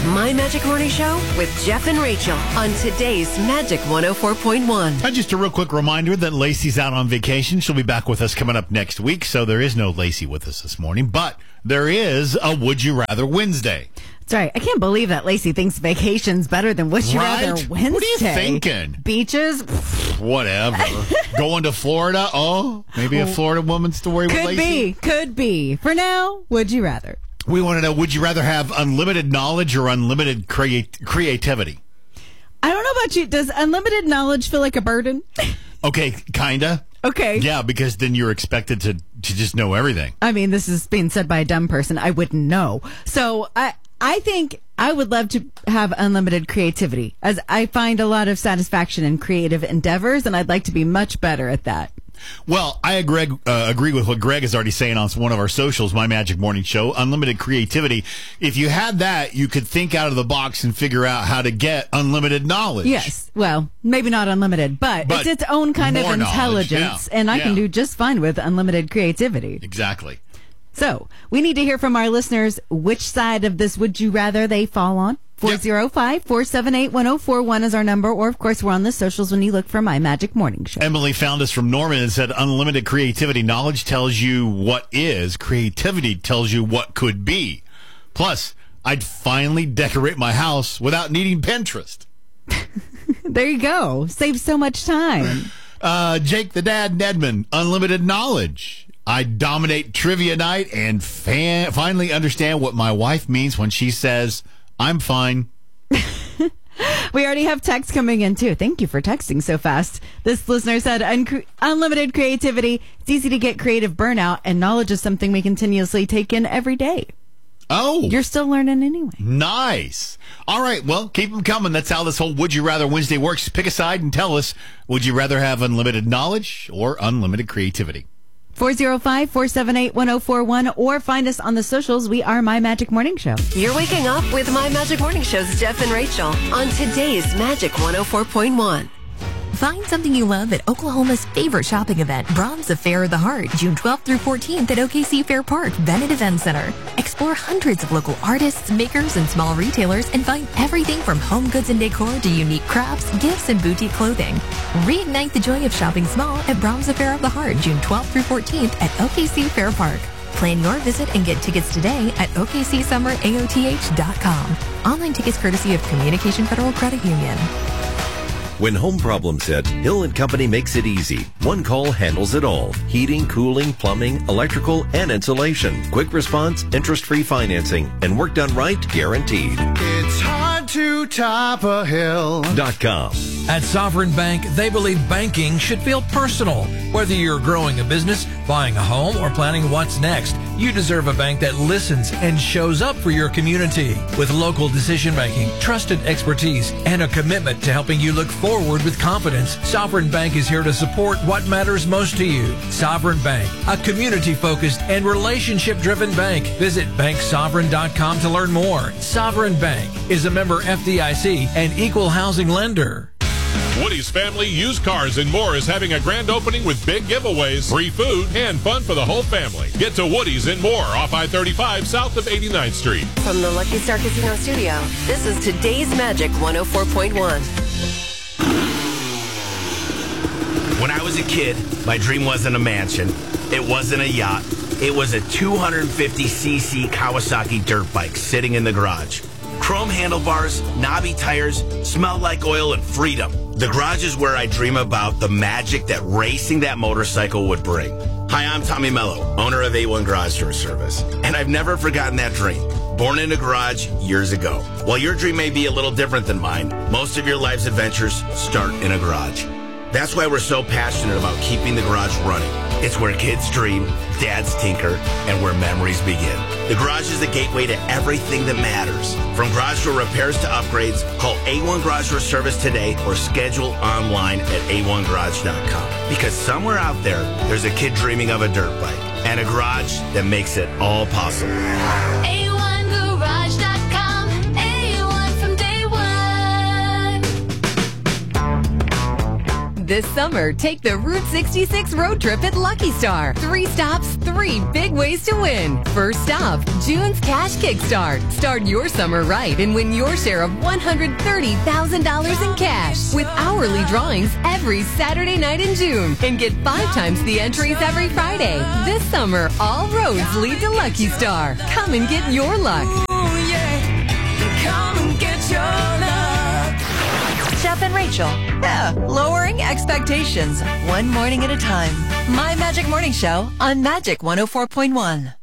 My Magic Morning Show with Jeff and Rachel on today's Magic 104.1. Just a real quick reminder that Lacey's out on vacation. She'll be back with us coming up next week, so there is no Lacey with us this morning, but there is a Would You Rather Wednesday. That's right. I can't believe that Lacey thinks vacation's better than Would You Rather Wednesday. What are you thinking? Beaches? Whatever. Going to Florida? Oh, maybe a Florida woman story with Lacey? Could be. For now, Would You Rather? We want to know, would you rather have unlimited knowledge or unlimited creativity? I don't know about you. Does unlimited knowledge feel like a burden? Okay, kinda. Okay. Yeah, because then you're expected to just know everything. I mean, this is being said by a dumb person. I wouldn't know. So I think I would love to have unlimited creativity, as I find a lot of satisfaction in creative endeavors, and I'd like to be much better at that. Well, I agree with what Greg is already saying on one of our socials, My Magic Morning Show, unlimited creativity. If you had that, you could think out of the box and figure out how to get unlimited knowledge. Yes. Well, maybe not unlimited, but it's its own kind of intelligence, and I can do just fine with unlimited creativity. Exactly. So, we need to hear from our listeners which side of this would you rather they fall on. 405-478-1041 is our number, or of course we're on the socials when you look for My Magic Morning Show. Emily found us from Norman and said unlimited creativity. Knowledge tells you what is. Creativity tells you what could be. Plus, I'd finally decorate my house without needing Pinterest. There you go. Saves so much time. Jake the Dad Nedman, unlimited knowledge. I dominate trivia night and finally understand what my wife means when she says, I'm fine. We already have text coming in, too. Thank you for texting so fast. This listener said, unlimited creativity. It's easy to get creative burnout, and knowledge is something we continuously take in every day. Oh. You're still learning anyway. Nice. All right. Well, keep them coming. That's how this whole Would You Rather Wednesday works. Pick a side and tell us, would you rather have unlimited knowledge or unlimited creativity? 405-478-1041, or find us on the socials. We are My Magic Morning Show. You're waking up with My Magic Morning Show's Jeff and Rachel on today's Magic 104.1. Find something you love at Oklahoma's favorite shopping event, Brahms Affair of the Heart, June 12th through 14th at OKC Fair Park, Bennett Event Center. Explore hundreds of local artists, makers, and small retailers and find everything from home goods and decor to unique crafts, gifts, and boutique clothing. Reignite the joy of shopping small at Brahms Affair of the Heart, June 12th through 14th at OKC Fair Park. Plan your visit and get tickets today at OKCSummerAOTH.com. Online tickets courtesy of Communication Federal Credit Union. When home problems hit, Hill & Company makes it easy. One call handles it all. Heating, cooling, plumbing, electrical, and insulation. Quick response, interest-free financing, and work done right, guaranteed. It's hard to top a hill.com. At Sovereign Bank, they believe banking should feel personal. Whether you're growing a business, buying a home, or planning what's next, you deserve a bank that listens and shows up for your community. With local decision making, trusted expertise, and a commitment to helping you look forward with confidence, Sovereign Bank is here to support what matters most to you. Sovereign Bank, a community-focused and relationship-driven bank. Visit banksovereign.com to learn more. Sovereign Bank is a member FDIC and equal housing lender. Woody's Family Used Cars and More is having a grand opening with big giveaways, free food, and fun for the whole family. Get to Woody's and More off I-35 south of 89th Street. From the Lucky Star Casino Studio, this is today's Magic 104.1. When I was a kid, my dream wasn't a mansion. It wasn't a yacht. It was a 250cc Kawasaki dirt bike sitting in the garage. Chrome handlebars, knobby tires, smelled like oil and freedom. The garage is where I dream about the magic that racing that motorcycle would bring. Hi, I'm Tommy Mello, owner of A1 Garage Door Service, and I've never forgotten that dream. Born in a garage years ago. While your dream may be a little different than mine, most of your life's adventures start in a garage. That's why we're so passionate about keeping the garage running. It's where kids dream, dads tinker, and where memories begin. The garage is the gateway to everything that matters. From garage door repairs to upgrades, call A1 Garage Door Service today or schedule online at a1garage.com. Because somewhere out there, there's a kid dreaming of a dirt bike and a garage that makes it all possible. A1garage.com, A1 from day one. This summer, take the Route 66 road trip at Lucky Star. 3 stops, 3 big ways to win. First up, June's Cash Kickstart. Start your summer right and win your share of $130,000 in cash with hourly drawings every Saturday night in June. And get 5 times the entries every Friday. This summer, all roads lead to Lucky Star. Come and get your luck. Come and get your luck. Jeff and Rachel. Yeah, lowering expectations one morning at a time. My Magic Morning Show on Magic 104.1.